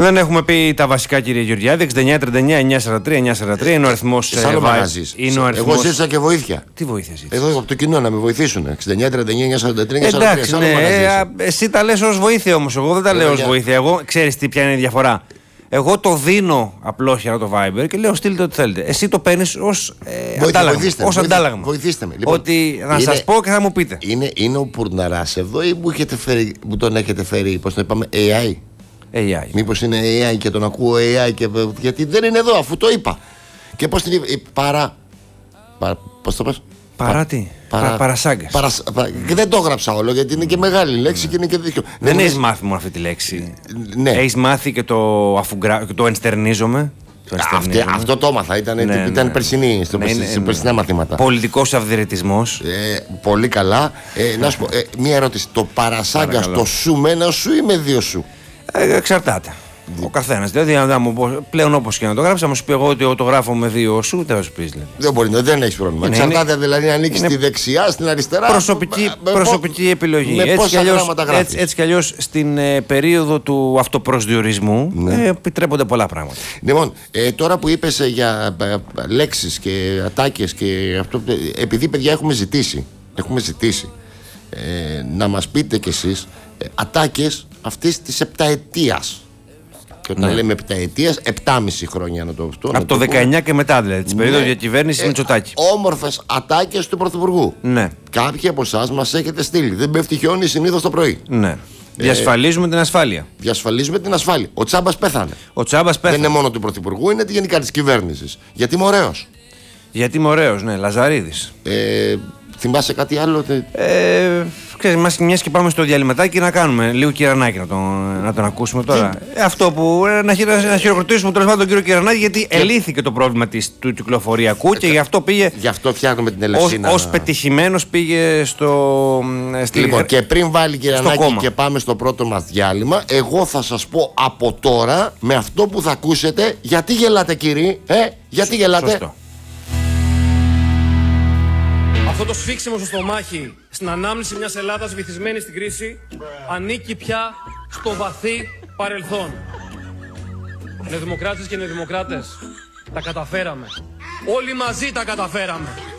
Δεν έχουμε πει τα βασικά, κύριε Γεωργιάδη. 6939-943-943 είναι ο αριθμός. Εγώ ζήτησα και βοήθεια. Τι βοήθεια ζήτησες? Εδώ από το κοινό να με βοηθήσουν. 6939-943-943. Εντάξει, ναι, εσύ τα λες ως βοήθεια όμως. Εγώ δεν τα λέω ως βοήθεια. Εγώ ξέρεις ποια είναι η διαφορά. Εγώ το δίνω απλώς για το Viber και λέω στείλτε ό,τι θέλετε. Εσύ το παίρνεις ως αντάλλαγμα. Βοηθήστε με. Λοιπόν, ότι να σας πω και θα μου πείτε. Είναι ο Πουρναράς εδώ ή μου τον έχετε φέρει, πώς το είπαμε, AI. Μήπως είναι AI και τον ακούω AI γιατί δεν είναι εδώ αφού το είπα. Και πώς την πώς το πες? Παρασάγκας. Δεν το έγραψα όλο γιατί είναι και μεγάλη λέξη και είναι και δίκιο. Δεν έχεις μάθει μόνο αυτή τη λέξη. Ναι. Έχεις μάθει και το ενστερνίζομαι. Αυτό το έμαθα. Ήταν περσινή, περσινά μαθήματα. Πολιτικός αυδηρετισμός. Πολύ καλά. Να σου πω, μία ερώτηση. Το παρασάγκας, το σου με ένα σου ή με δύο σου? Εξαρτάται. Ο καθένας. Δηλαδή, πλέον όπως και να το γράψει, θα σου πει εγώ ότι το γράφω με δύο σου, δεν θα σου πει. Δεν μπορεί, δεν έχει πρόβλημα. Εξαρτάται δηλαδή αν ανήκει στη δεξιά, στην αριστερά. Προσωπική επιλογή. Έτσι κι αλλιώς στην περίοδο του αυτοπροσδιορισμού επιτρέπονται πολλά πράγματα. Λοιπόν, τώρα που είπες για λέξεις και ατάκες και αυτό, επειδή παιδιά έχουμε ζητήσει να μας πείτε κι εσείς ατάκες αυτής της επταετίας. Και όταν λέμε επταετίας, 7,5 χρόνια να το αυτό. Από το 19 και μετά, δηλαδή, τη περίοδο διακυβέρνησης Μητσοτάκη. Όμορφες ατάκες του Πρωθυπουργού. Ναι. Κάποιοι από εσάς μας έχετε στείλει. Δεν πέφτει χιόνι συνήθως το πρωί. Ναι. Διασφαλίζουμε την ασφάλεια. Διασφαλίζουμε την ασφάλεια. Ο Τσάμπας πέθανε. Δεν είναι μόνο του Πρωθυπουργού, είναι γενικά της κυβέρνησης. Γιατί είμαι ωραίος. Γιατί είμαι ωραίος, ναι, Λαζαρίδης. Θυμάσαι κάτι άλλο? Ξέρεις, μιας και πάμε στο διαλυματάκι να κάνουμε λίγο Κυρανάκη να τον ακούσουμε τώρα. Αυτό που να χειροκροτήσουμε τέλος πάντων τον κύριο Κυρανάκη, γιατί ελύθηκε το πρόβλημα του κυκλοφοριακού και γι' αυτό πήγε. Γι' αυτό φτιάχνουμε την Ελευσίνα. Ως πετυχημένος πήγε Λοιπόν, και πριν βάλει Κυρανάκη και πάμε στο πρώτο μας διάλειμμα, εγώ θα σας πω από τώρα με αυτό που θα ακούσετε. Γιατί γελάτε, κύριοι? Γιατί γελάτε? Σωστό. Αυτό το σφίξιμο στο στομάχι στην ανάμνηση μιας Ελλάδας βυθισμένης στην κρίση ανήκει πια στο βαθύ παρελθόν. Νεοδημοκράτες και νεοδημοκράτες, τα καταφέραμε. Όλοι μαζί τα καταφέραμε.